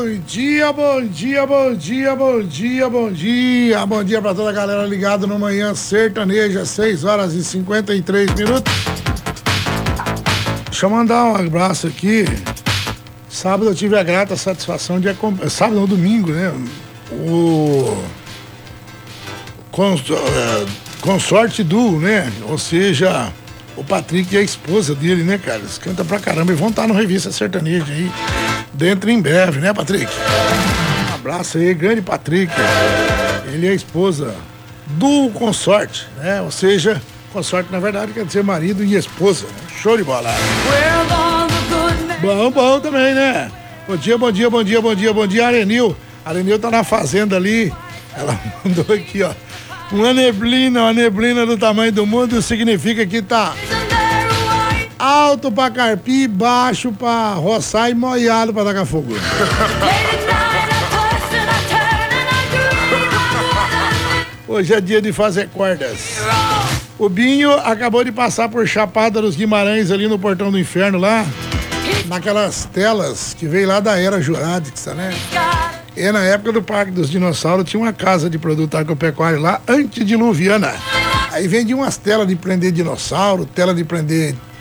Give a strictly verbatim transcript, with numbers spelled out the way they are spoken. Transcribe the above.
Bom dia, bom dia, bom dia, bom dia, bom dia. Bom dia pra toda a galera ligada no Manhã Sertaneja, seis horas e cinquenta e três minutos. Deixa eu mandar um abraço aqui. Sábado eu tive a grata satisfação de acompanhar. Sábado ou domingo, né? O. Cons... Consorte Duo, né? Ou seja, o Patrick e a esposa dele, né, cara? Eles cantam pra caramba e vão estar no Revista Sertaneja aí, dentro em breve, né, Patrick? Um abraço aí, grande Patrick. Ele é a esposa do Consorte, né? Ou seja, Consorte na verdade quer dizer marido e esposa. Show de bola. Bom, bom também, né? Bom dia, bom dia, bom dia, bom dia, bom dia, Arenil. A Arenil tá na fazenda ali. Ela mandou aqui, ó. Uma neblina, uma neblina do tamanho do mundo significa que tá alto pra carpir, baixo pra roçar e molhado pra tacar fogo. Hoje é dia de fazer cordas. O Binho acabou de passar por Chapada dos Guimarães ali no Portão do Inferno lá, naquelas telas que veio lá da Era Jurássica, né? E na época do Parque dos Dinossauros tinha uma casa de produto agropecuário lá, antediluviana. Aí vendia umas telas de prender dinossauro, tela de prender